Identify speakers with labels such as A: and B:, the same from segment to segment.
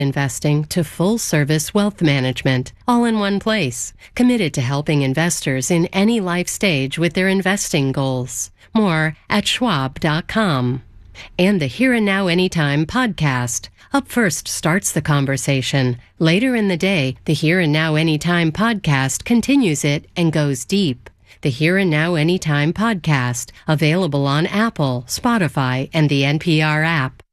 A: investing to full-service wealth management, all in one place. Committed to helping investors in any life stage with their investing goals. More at Schwab.com. And the Here and Now Anytime podcast. Up First starts the conversation. Later in the day, the Here and Now Anytime podcast continues it and goes deep. The Here and Now Anytime podcast, available on Apple, Spotify, and the NPR app.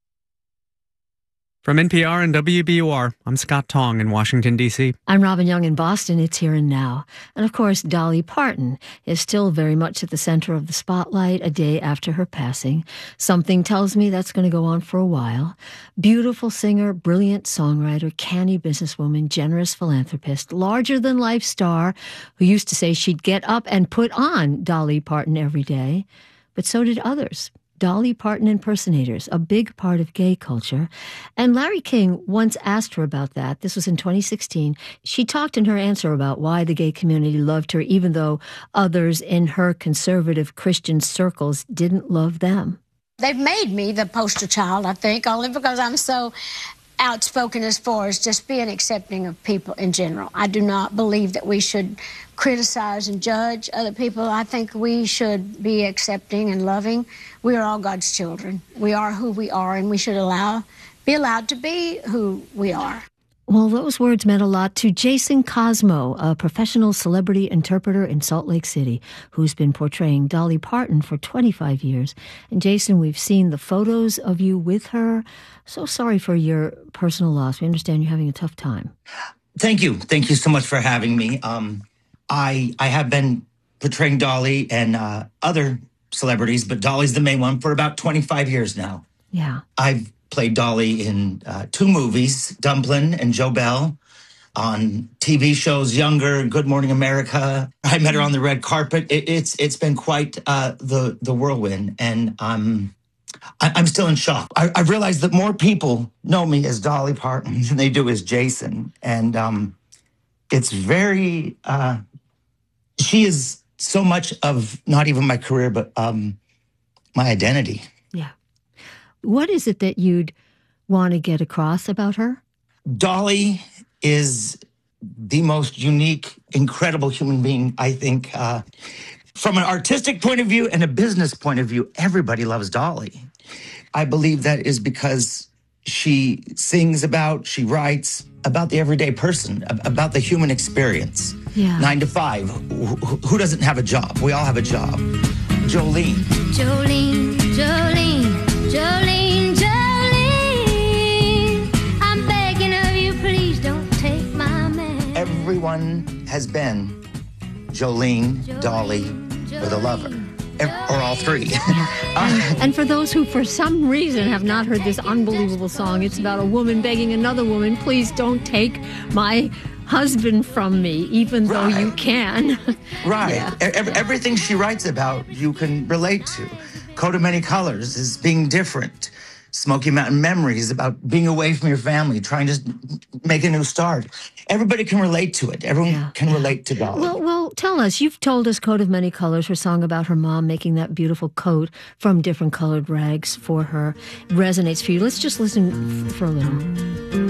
B: From NPR and WBUR, I'm Scott Tong in Washington, D.C.
C: I'm Robin Young in Boston. It's Here and Now. And of course, Dolly Parton is still very much at the center of the spotlight a day after her passing. Something tells me that's going to go on for a while. Beautiful singer, brilliant songwriter, canny businesswoman, generous philanthropist, larger-than-life star who used to say she'd get up and put on Dolly Parton every day. But so did others. Dolly Parton impersonators, a big part of gay culture. And Larry King once asked her about that. This was in 2016. She talked in her answer about why the gay community loved her, even though others in her conservative Christian circles didn't love them.
D: They've made me the poster child, I think, only because I'm so outspoken as far as just being accepting of people in general. I do not believe that we should criticize and judge other people. I think we should be accepting and loving. We are all God's children. We are who we are, and we should be allowed to be who we are.
C: Well, those words meant a lot to Jason Cosmo, a professional celebrity interpreter in Salt Lake City, who's been portraying Dolly Parton for 25 years. And Jason, we've seen the photos of you with her. So sorry for your personal loss. We understand you're having a tough time.
E: Thank you. Thank you so much for having me. I have been portraying Dolly and other celebrities, but Dolly's the main one for about 25 years now.
C: Yeah.
E: I've played Dolly in 2 movies, Dumplin' and Joe Bell, on TV shows, Younger, Good Morning America. I met her on the red carpet. It's been quite the whirlwind, and I'm still in shock. I realized that more people know me as Dolly Parton than they do as Jason, and it's very. She is so much of not even my career, but my identity.
C: Yeah. What is it that you'd want to get across about her?
E: Dolly is the most unique, incredible human being, I think. From an artistic point of view and a business point of view, everybody loves Dolly. I believe that is because she sings about, she writes about the everyday person, about the human experience.
C: Yeah.
E: 9 to 5. Who doesn't have a job? We all have a job. Jolene.
F: Jolene, Jolene, Jolene, Jolene. I'm begging of you, please don't take my man.
E: Everyone has been Jolene, Dolly, or the lover. Or all 3.
C: And for those who, for some reason, have not heard this unbelievable song, it's about a woman begging another woman, please don't take my husband from me, even though you can.
E: Right.
C: Yeah.
E: Everything she writes about, you can relate to. Coat of Many Colors is being different. Smoky Mountain Memories about being away from your family, trying to make a new start. Everybody can relate to it. Everyone can relate to Dolly.
C: Well, tell us. You've told us Coat of Many Colors, her song about her mom making that beautiful coat from different colored rags for her, resonates for you. Let's just listen for a little.